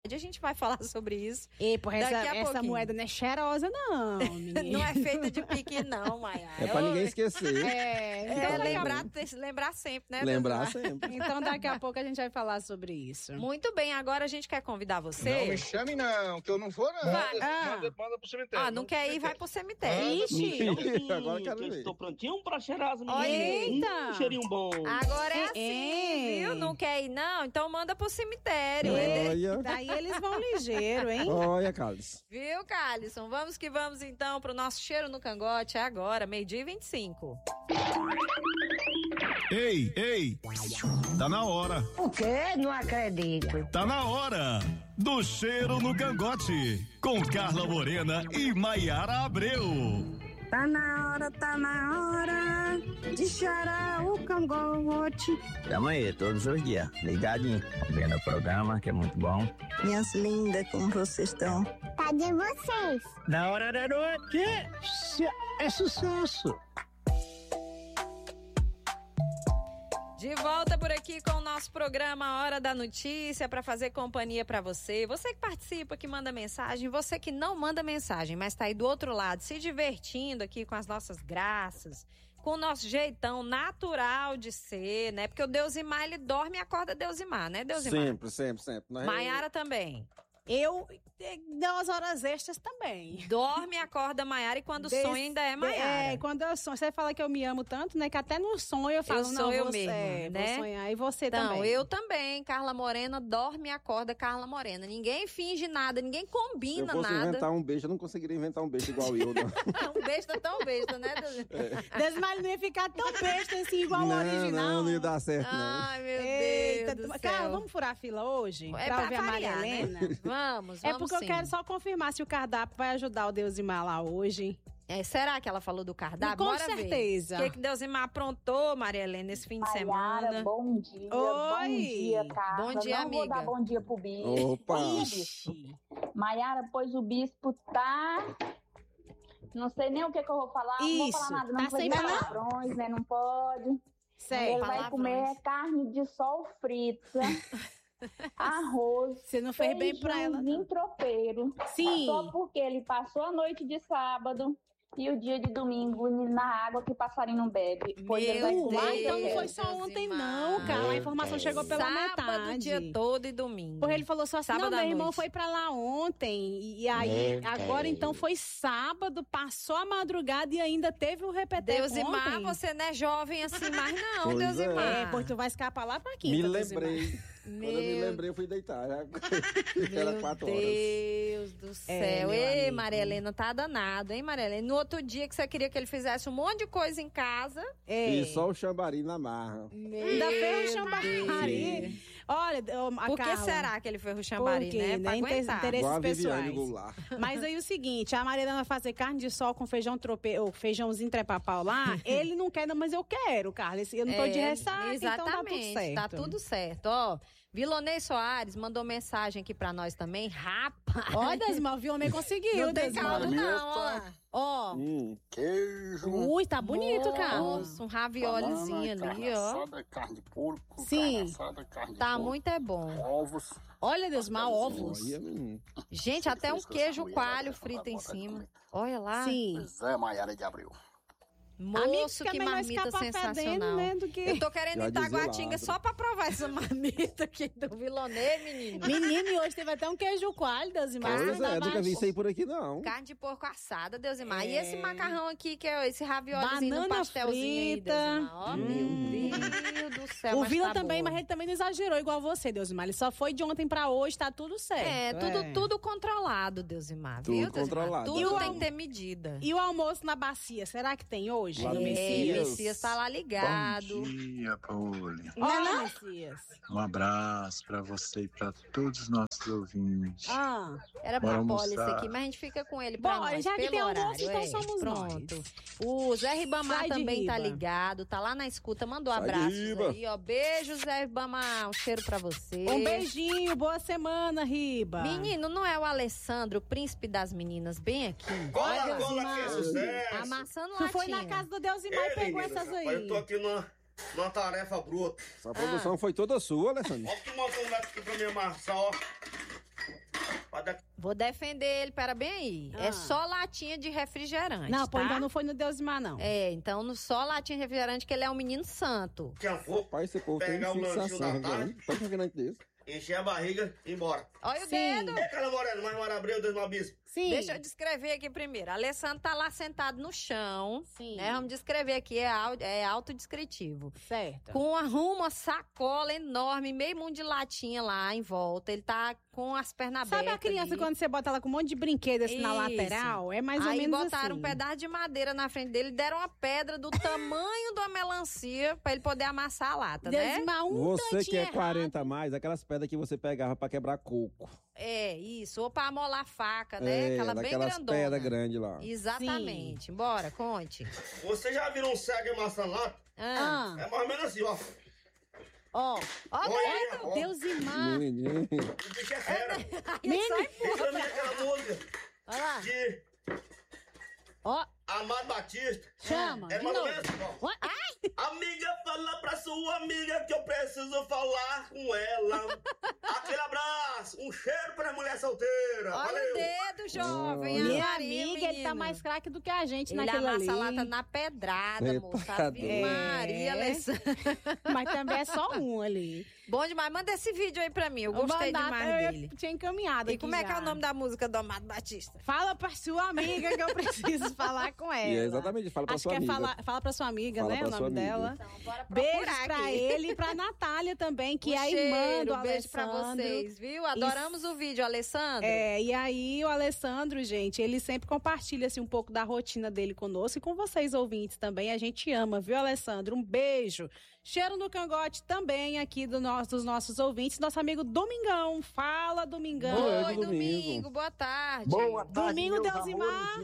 A gente vai falar sobre isso. E por essa moeda não é cheirosa, não, menina. Não é feita de pique, não, Maiara. É pra ninguém esquecer. Lembrar sempre, né? Lembrar sempre. Então daqui a pouco a gente vai falar sobre isso. Muito bem, agora a gente quer convidar você. Não me chame não, que eu não vou não. Manda pro cemitério. Não quer ir, vai pro cemitério. Ixi. Agora eu quero ver. Estou prontinho pra cheirar as meninas. Eita. Cheirinho bom. Agora é assim, viu? Não quer ir, não? Então manda pro cemitério. Olha. Daí eles vão ligeiro, hein? Olha, Carlos. Viu, Calisson? Vamos que vamos, então, pro nosso Cheiro no Cangote. É agora, 12:25. Ei, tá na hora. O quê? Não acredito. Tá na hora do Cheiro no Cangote, com Carla Morena e Maiara Abreu. Tá na hora de cheirar o cangote. Tamo aí, todos os dias, ligadinho, vendo o programa, que é muito bom. Minhas lindas, como vocês estão? Cadê vocês? Na hora da noite, é sucesso. De volta por aqui com o nosso programa Hora da Notícia, para fazer companhia para você. Você que participa, que manda mensagem, você que não manda mensagem, mas tá aí do outro lado, se divertindo aqui com as nossas graças, com o nosso jeitão natural de ser, né? Porque o Deusimar, ele dorme e acorda Deusimar, né, Deusimar? Sempre. Maiara também. Eu dou as horas extras também. Dorme e acorda Maiara e quando sonha ainda é Maiara. Quando eu sonho. Você fala que eu me amo tanto, né? Que até no sonho eu falo, mesmo, né? Vou sonhar. E você então, também. Eu também. Carla Morena dorme e acorda Carla Morena. Ninguém finge nada, ninguém combina nada. Se eu fosse inventar um beijo, eu não conseguiria inventar um beijo igual eu, não. Um besta tão besta, né? Mas não ia ficar tão besta assim, igual o original. Não ia dar certo, não. Ai, meu Deus do céu. Cara, vamos furar a fila hoje? É pra ouvir a variar, Maria Helena? Né? Vamos É porque sim. eu quero só confirmar se o cardápio vai ajudar o Deusimar lá hoje. Será que ela falou do cardápio? Com Bora certeza. ver. O que Deusimar aprontou, Maria Helena, esse fim de semana? Bom dia. Oi. Bom dia, Carla. Bom dia, não amiga. Vou dar bom dia pro bispo. Opa. Maiara, pois o bispo tá... Não sei nem o que eu vou falar. Isso. Não vou falar nada. Não Tá pode sem palavrões, né? Não pode. Sei, Ele vai comer carne de sol frita. Arroz. Você não fez bem pra ela. Feijãozinho tropeiro. Sim. Só porque ele passou a noite de sábado e o dia de domingo na água que passarinho não bebe. Pois ele vai comer. Então não foi só ontem não, cara. A informação chegou pela Sábado, metade. o dia todo e domingo. Porque ele falou só assim, Sábado não, à meu irmão noite. foi pra lá ontem. E aí, agora então foi sábado, passou a madrugada e ainda teve o repeteco Deusimar, ontem. você não é jovem assim mais não, Pois Deusimar. Pois tu vai escapar lá pra quinta, Me Deusimar. lembrei. Quando eu me lembrei, eu fui deitar. Era 4 horas. Meu Deus do céu. meu Ei, amigo. Maria Helena, tá danado, hein, Maria Helena? No outro dia que você queria que ele fizesse um monte de coisa em casa. E só o chambari na marra. Ainda fez o chambari. Olha, a Por que Carla, será que ele foi o chambari, Por quê, né? Pra aguentar. Interesses Igual a Viviane pessoais. Goulart. Mas aí o seguinte, a Maria vai fazer carne de sol com feijão tropeiro, ou feijãozinho trepapau lá. Ele não quer, não, mas eu quero, Carla. Eu não tô de ressaca, então tá tudo certo. Tá tudo certo, ó. Vilonei Soares mandou mensagem aqui pra nós também. Rapaz! Ó, Desmar, o Vilomei conseguiu. Não tem Desmar. caldo não, ó. Ó. Queijo. Ui, tá bonito, cara. Nossa, um raviolizinho banana, ali, ó. Carne assada, carne de porco. Sim. Carne assada, carne de Tá porco, muito bom. ovos. Olha, Desmar, ovos. Olha, menino. Gente, até um queijo coalho frito em cima. Olha lá. Sim. Pois é, Maiara de Abreu. Moço, que melhor marmita escapar sensacional. fedendo, né, do que... Eu tô querendo Já ir em dizia Taguatinga Ladra. só pra provar essa marmita aqui do Vilonê, menino. Menino, e hoje teve até um queijo coalho, Desmar. Pois é, nunca vi isso aí por aqui, não. Carne de porco assada, Deusimar. E esse macarrão aqui, que é esse raviolizinho no Banana pastelzinho aí, frita. Deusimar. Ó, meu Deus do céu, O mas Vila tá também, boa. mas ele também não exagerou igual você, Deusimar. Ele só foi de ontem pra hoje, tá tudo certo. Tudo controlado, Deusimar. Tudo Viu, Deusimar? controlado. Tudo E o tem al- que ter medida. E o almoço na bacia, será que tem hoje? Lá no Messias tá lá ligado. Bom dia, Paola. Olha, Messias. Um abraço pra você e pra todos os nossos ouvintes. Era Bora pra Poli esse almoçar. aqui, mas a gente fica com ele pra Bom, nós, já que pelo tem almoço, horário. então somos Pronto. nós. O Zé Ribamar Sai de também tá riba. ligado, tá lá na escuta, mandou Sai de abraços riba. aí, ó. Beijo, Zé Ribamar, um cheiro pra você. Um beijinho, boa semana, Riba. Menino, não é o Alessandro, o príncipe das meninas, bem aqui? Cola, cola, que sucesso! Amassando Tu foi latinha. na casa do Deusimar e pegou essas aí. Eu tô aqui numa tarefa bruta. Essa produção foi toda sua, Alessandro. Ó que montou um neto aqui pra mim amassar, ó. Vou defender ele, pera bem aí. É só latinha de refrigerante, não, tá? Então não foi no Deusimar, não. Então só latinha de refrigerante, que ele é um menino santo. Já vou pegar o lanchinho da tarde, encher a barriga e ir embora. Olha o dedo. É, Carla Morena, Maimara Abreu, Deus Mabisco. Sim. Deixa eu descrever aqui primeiro. A Alessandro tá lá sentado no chão. Sim. Né? Vamos descrever aqui, é autodescritivo. Certo. Com uma sacola enorme, meio mundo de latinha lá em volta. Ele tá com as pernas abertas. Sabe a criança quando você bota ela com um monte de brinquedo assim na lateral? É mais ou menos assim. Aí botaram um pedaço de madeira na frente dele, deram uma pedra do tamanho de uma melancia pra ele poder amassar a lata, né? Você que é 40 a mais, aquelas pedras que você pegava pra quebrar coco. Isso. Ou pra amolar faca, né? Aquela bem grandona. Aquelas pedras grandes lá. Exatamente. Sim. Bora, conte. Você já viu um cego de maçã lá? É mais ou menos assim, ó. Olha, Deusimar. O bicho é fera. Isso é aquela música. Olha lá. De... Amado Batista. Chama. É mais ou menos assim, ó. Amiga, fala pra sua amiga que eu preciso falar com ela. Aquele abraço, um cheiro pra mulher solteira. Olha valeu. O dedo, jovem. Minha amiga, ele tá mais craque do que a gente naquilo ali. Ele amassa a lata na pedrada, moça. Maria, Alessandra. Mas também é só um ali. Bom demais. Manda esse vídeo aí pra mim. Eu gostei demais dele. Eu tinha encaminhado E como é que é o nome da música do Amado Batista? Fala pra sua amiga que eu preciso falar com ela. Exatamente, fala pra sua amiga. Fala pra sua amiga, fala né? O nome dela. Então, bora Beijos pra ele e pra Natália também, que é a irmã do Alessandro. Beijo pra vocês, viu? Adoramos o vídeo, Alessandro. E aí o Alessandro, gente, ele sempre compartilha assim, um pouco da rotina dele conosco e com vocês, ouvintes, também. A gente ama, viu, Alessandro? Um beijo. Cheiro no cangote também aqui dos nossos ouvintes. Nosso amigo Domingão. Fala, Domingão. Oi, Domingo. Boa tarde. Boa tarde, Domingo, Deusimar.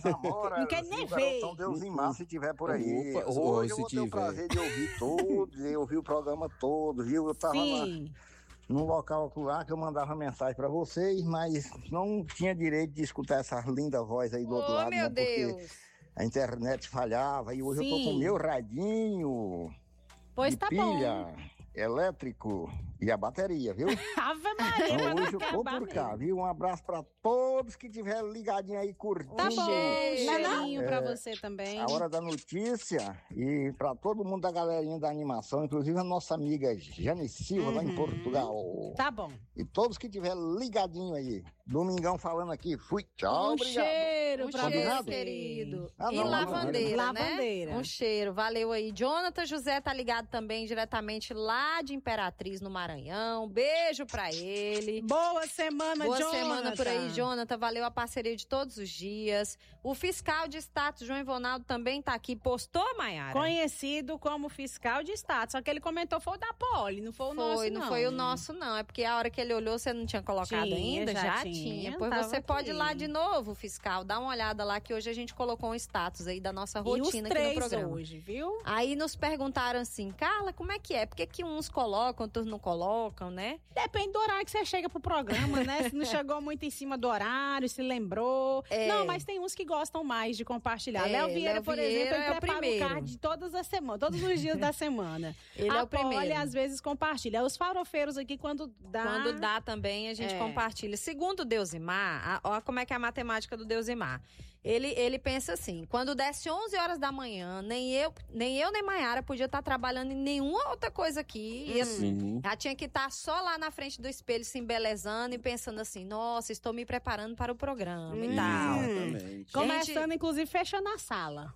Não quer nem ver. Deusimar, se tiver por aí. Opa, hoje eu vou ter o prazer de ouvir todos, eu ouvi o programa todo, viu? Eu tava lá num local lá que eu mandava mensagem pra vocês, mas não tinha direito de escutar essa linda voz aí do outro lado. Meu Deus. Porque a internet falhava e hoje eu tô com o meu radinho. Pois de tá pilha, elétrico e a bateria, viu? Ave Maria, então, hoje eu tô por cá, viu? Um abraço pra todos que tiverem ligadinho aí, curtindo. Tá bom, cheirinho pra você também. A hora da notícia e pra todo mundo da galerinha da animação, inclusive a nossa amiga Jane Silva, lá em Portugal. Tá bom. E todos que tiverem ligadinho aí. Domingão falando aqui. Fui, tchau, obrigado. Cheiro pra você, querido. E Lavandeira, né? Um cheiro, valeu aí. Jonathan José tá ligado também diretamente lá de Imperatriz, no Maranhão. Beijo pra ele. Boa semana, Jonathan. Boa semana por aí, Jonathan. Valeu a parceria de todos os dias. O fiscal de status, João Ivonaldo, também tá aqui. Postou, Maiara? Conhecido como fiscal de status. Só que ele comentou foi o da Poli, não foi o nosso, não. Não foi o nosso, não. É porque a hora que ele olhou, você não tinha colocado ainda? Já tinha. Pois você pode ir lá de novo, fiscal. Dá uma olhada lá que hoje a gente colocou um status aí da nossa rotina aqui no programa. Hoje, viu? Aí nos perguntaram assim, Carla, como é que é? Por que uns colocam, outros não colocam, né? Depende do horário que você chega pro programa, né? Se não chegou muito em cima do horário, se lembrou. Não, mas tem uns que gostam mais de compartilhar. Léo Vieira, por exemplo, ele prepara o card de todas as semanas, todos os dias da semana. Ele é o primeiro. Ele às vezes compartilha. Os farofeiros aqui, quando dá... Quando dá também, a gente compartilha. Segundo o Deusimar, olha como é que é a matemática do Deusimar. Ele pensa assim, quando desse 11 horas da manhã, nem eu nem Maiara podia estar trabalhando em nenhuma outra coisa aqui. Já tinha que estar só lá na frente do espelho, se embelezando e pensando assim, nossa, estou me preparando para o programa e tal. Exatamente. Começando, inclusive, fechando a sala.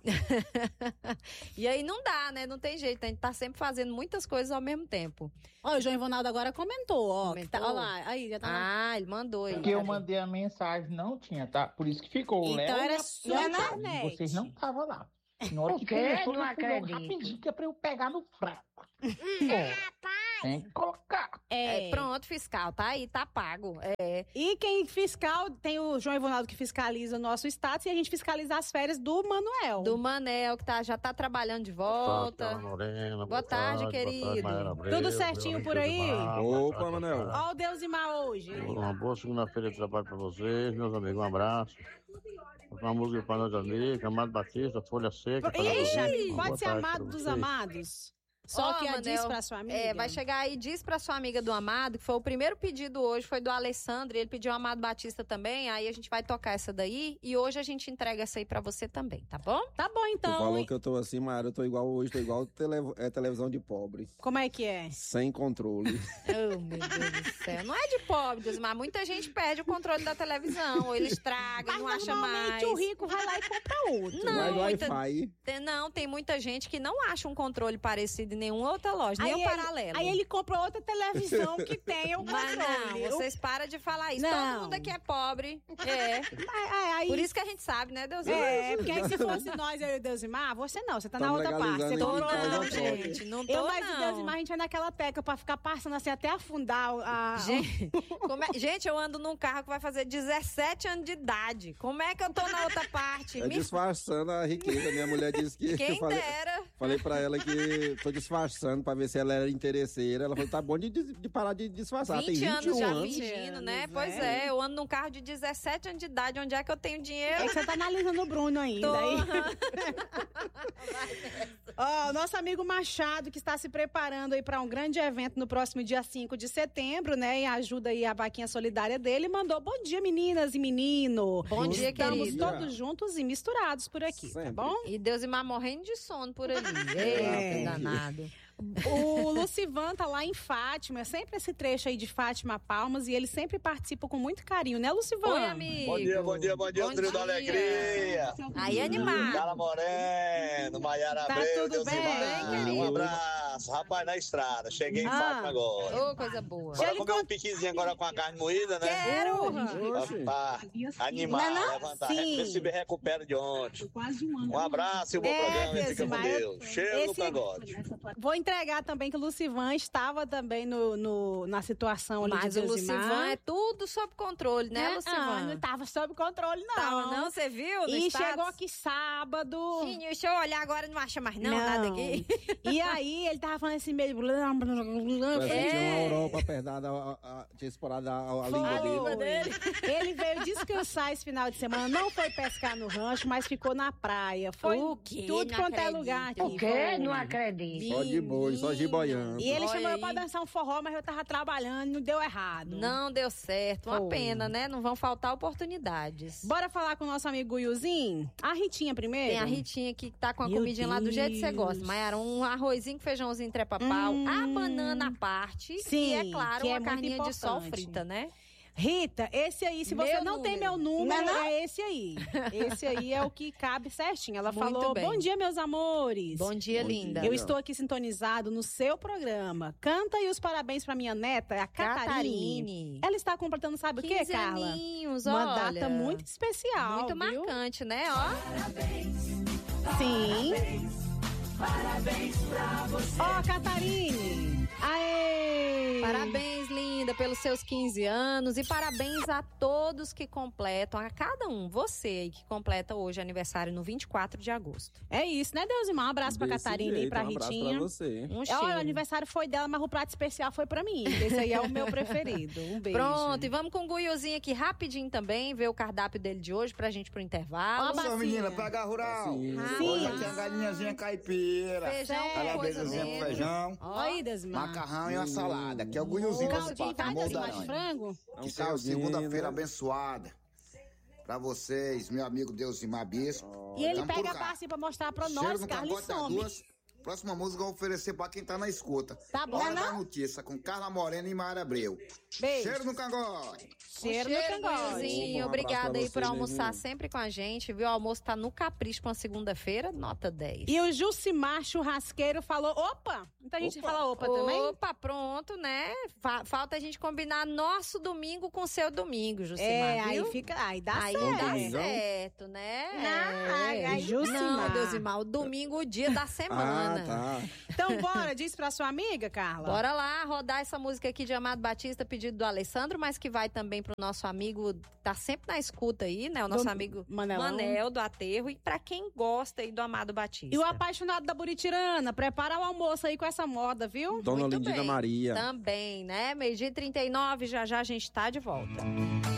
E aí não dá, né? Não tem jeito, a gente tá sempre fazendo muitas coisas ao mesmo tempo. Ó, o João Ivonaldo agora comentou, ó. Tá, ó lá, aí, já tá. Ele mandou aí. Porque eu mandei a mensagem, não tinha, tá? Por isso que ficou. Então era sua internet. Vocês não estavam lá. Na hora que começou, eu fui logo rapidinho, que é pra eu pegar no fraco. Tem que colocar. Pronto, fiscal, tá aí, tá pago. E quem fiscal, tem o João Ivonaldo que fiscaliza o nosso status e a gente fiscaliza as férias do Manuel. Do Manel, que já tá trabalhando de volta. Boa tarde, querido. Tudo certinho por aí? Opa, Manel. Ó o Deusimar hoje. Uma boa segunda-feira de trabalho pra vocês, meus amigos. Um abraço. Uma música para nós amigos, Amado Batista, Folha Seca. Ixi, amigo, pode ser amado dos amados. Só que diz pra sua amiga. Vai chegar aí, diz pra sua amiga do Amado, que foi o primeiro pedido hoje, foi do Alessandro, ele pediu o Amado Batista também, aí a gente vai tocar essa daí, e hoje a gente entrega essa aí pra você também, tá bom? Tá bom, então. Tu falou que eu tô assim, Mayara, eu tô igual televisão de pobre. Como é que é? Sem controle. Oh, meu Deus do céu. Não é de pobre, Deus, mas muita gente perde o controle da televisão, ou ele estraga, não acha mais. O rico vai lá e compra outro. Não, Wi-Fi. Tem muita gente que não acha um controle parecido em nenhuma outra loja, nem o paralelo. Aí ele compra outra televisão que tem o controle. Mas não, vocês param de falar isso. Não. Todo mundo aqui é pobre. Por isso que a gente sabe, né, Deus? Porque aí se fosse nós, eu e o Deusimar, você não, você tá na outra parte. Você não, gente, não tô, mas o Deusimar, a gente vai naquela tecla pra ficar passando assim até afundar a... Gente, eu ando num carro que vai fazer 17 anos de idade. Como é que eu tô na outra parte? Disfarçando a riqueza. Minha mulher disse que... Quem dera. Falei pra ela que tô disfarçando pra ver se ela era interesseira. Ela falou, tá bom de parar de disfarçar. 20 Tem 21 anos já anos. fingindo, né? Pois é, eu ando num carro de 17 anos de idade. Onde é que eu tenho dinheiro? É que você tá analisando o Bruno ainda. Ó, nosso amigo Machado, que está se preparando aí pra um grande evento no próximo dia 5 de setembro, né? E ajuda aí a vaquinha solidária dele. Mandou bom dia, meninas e menino. Bom dia, querido. Estamos todos juntos e misturados por aqui, tá bom? E Deusimar morrendo de sono por ali. Eita, danado. O Lucivan tá lá em Fátima, sempre esse trecho aí de Fátima Palmas, e ele sempre participa com muito carinho, né, Lucivan? Oi, amigo. Bom dia, trio da alegria. Aí, animado. Carla Moreno, Mayara Tá Abreu, tudo bem? Um abraço, rapaz, na estrada, cheguei em Fátima agora. Ô, coisa boa. Bora comer um piquezinho agora com a carne moída, né? Quero. Pra animar, levantar, ver se me recupero de ontem. Um abraço e um bom programa, e fica com Deus. Cheiro no cangote. Vou entregar também que o Lucivan estava também na situação ali mas de o Lucivan é tudo sob controle, né, Lucivan? Não estava sob controle, não. Tava não, você viu? E chegou aqui sábado. Sim, deixa eu olhar agora, não acha mais não, nada aqui. E aí, ele tava falando assim meio... Tinha uma Europa apertada, tinha explorado a língua dele. Ele veio descansar esse final de semana, não foi pescar no rancho, mas ficou na praia. Foi tudo quanto é lugar aqui. O quê? Não acredito. Só de boi, só giboiando. E ele chamou eu pra dançar um forró, mas eu tava trabalhando e não deu errado. Não deu certo. Uma pena, né? Não vão faltar oportunidades. Bora falar com o nosso amigo Guiuzinho? A Ritinha primeiro? Tem a Ritinha que tá com a comidinha lá do jeito que você gosta. Mayara, um arrozinho com feijãozinho trepa-pau, a banana à parte. Sim, e, é claro, uma carninha de sol frita, né? Rita, esse aí, se você não tem meu número, é esse aí. Esse aí é o que cabe certinho. Ela falou, bom dia, meus amores. Bom dia, linda. Eu estou aqui sintonizado no seu programa. Canta aí os parabéns pra minha neta, a Catarine. Ela está completando, sabe o que, Carla? Uma data muito especial, muito marcante, né? Ó. Parabéns. Sim. Parabéns pra você. Ó, Catarine. Aê! Parabéns, linda, pelos seus 15 anos e parabéns a todos que completam, a cada um, você aí que completa hoje aniversário no 24 de agosto. É isso, né, Deusimar? Um abraço pra Catarina e pra Ritinha. Um abraço pra você. Olha, o aniversário foi dela, mas o prato especial foi pra mim. Esse aí é o meu preferido. Um beijo. Pronto, e vamos com o Guiuzinho aqui rapidinho também, ver o cardápio dele de hoje pra gente pro intervalo. Ô, menina, pega rural. Sim. Hoje aqui é a galinhazinha caipira. Feijão, calabrazinha com feijão. Oi, Deusimar. Macarrão e uma salada, que é o Guiuzinho desse papo, amor da de frango? Que seja segunda-feira abençoada pra vocês, meu amigo Deusimar Bispo. E ele pega a parte pra mostrar pra nós, Carlos some. Próxima música eu vou oferecer pra quem tá na escuta. Tá bom, Hora da Notícia, com Carla Moreno e Mayara Abreu. Beijo. Cheiro no cangote. Cheiro no cangote. Obrigada aí por almoçar sempre com a gente, viu? O almoço tá no capricho pra uma segunda-feira, nota 10. E o Jucimar Churrasqueiro falou, opa! Muita gente fala opa também. Opa, pronto, né? Falta a gente combinar nosso domingo com o seu domingo, Jucimar, aí viu? fica, aí dá aí certo. Dá certo, né? Jucimar. Não, Deusimar, o domingo, o dia da semana. Tá. Então bora, diz pra sua amiga, Carla. Bora lá, rodar essa música aqui de Amado Batista, pedido do Alessandro, mas que vai também pro nosso amigo, tá sempre na escuta aí, né? O nosso amigo Manel do Aterro, e pra quem gosta aí do Amado Batista. E o apaixonado da Buritirana, prepara o almoço aí com essa moda, viu? Dona Lindinha Maria. Também, né? 12h39, já a gente tá de volta.